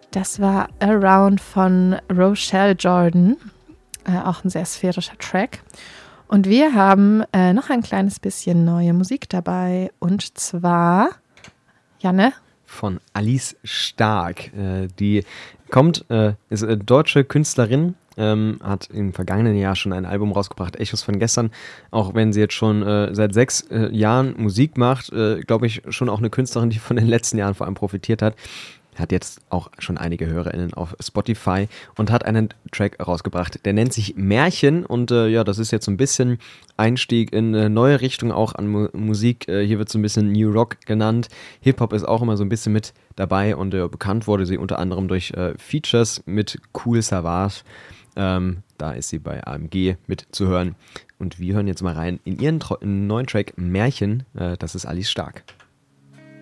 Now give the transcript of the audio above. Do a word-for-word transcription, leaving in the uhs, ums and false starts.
Das war Around von Rochelle Jordan, äh, auch ein sehr sphärischer Track. Und wir haben äh, noch ein kleines bisschen neue Musik dabei. Und zwar, Janne? Von Alice Stark. Äh, die kommt, äh, ist eine deutsche Künstlerin, ähm, hat im vergangenen Jahr schon ein Album rausgebracht, Echos von gestern. Auch wenn sie jetzt schon äh, seit sechs äh, Jahren Musik macht, äh, glaube ich, schon auch eine Künstlerin, die von den letzten Jahren vor allem profitiert hat. Hat jetzt auch schon einige HörerInnen auf Spotify und hat einen Track rausgebracht, der nennt sich Märchen und äh, ja, das ist jetzt so ein bisschen Einstieg in eine neue Richtung auch an Mu- Musik. Äh, hier wird so ein bisschen New Rock genannt. Hip-Hop ist auch immer so ein bisschen mit dabei und äh, bekannt wurde sie unter anderem durch äh, Features mit Cool Savage. Ähm, da ist sie bei A M G mit zu hören und wir hören jetzt mal rein in ihren Tro- in neuen Track Märchen. Äh, das ist Alice Stark.